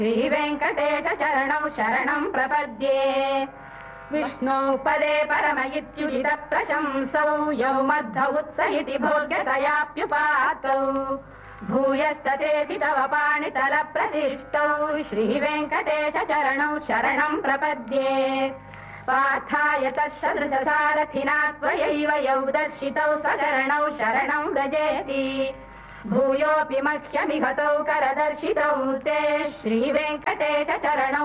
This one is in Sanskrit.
श्रीवेङ्कटेश चरणौ शरणं प्रपद्ये विष्णौ पदे परम इत्युदित प्रशंसौ यौ मद्धौ उत्स इति भोग्यतयाप्युपातौ भूयस्ततेति तव पाणितल प्रतिष्ठौ श्रीवेङ्कटेश चरणौ शरणं प्रपद्ये पार्थाय तत्सदृशसारथिना त्वयैव यौ दर्शितौ स्वचरणौ शरणं व्रजेति भूयोऽपि मह्यमिहतौ करदर्शितौ ते श्रीवेङ्कटेश चरणौ